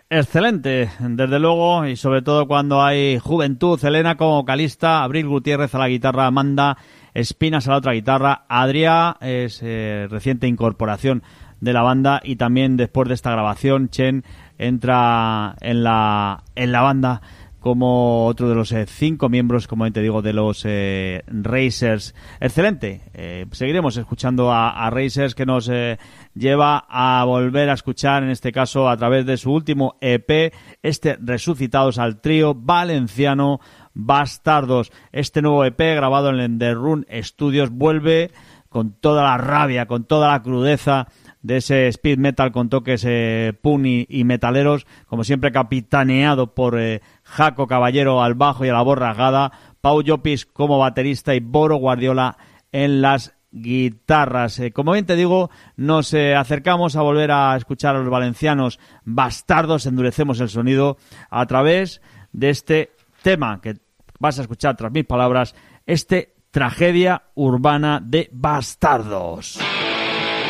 Excelente, desde luego, y sobre todo cuando hay juventud. Elena como vocalista, Abril Gutiérrez a la guitarra, Amanda Espinas a la otra guitarra, Adrià es reciente incorporación de la banda, y también después de esta grabación Chen entra en la banda como otro de los 5 miembros, como te digo, de los Racers. Excelente. Seguiremos escuchando a Racers, que nos lleva a volver a escuchar, en este caso a través de su último EP, Resucitados al trío valenciano Bastardos. Este nuevo EP, grabado en The Rune Studios, vuelve con toda la rabia, con toda la crudeza de ese speed metal con toques punk y metaleros, como siempre capitaneado por Jaco Caballero al bajo y a la voz rasgada, Pau Llopis como baterista y Boro Guardiola en las guitarras. Como bien te digo, nos acercamos a volver a escuchar a los valencianos Bastardos, endurecemos el sonido a través de este tema que vas a escuchar tras mis palabras, Tragedia Urbana de Bastardos.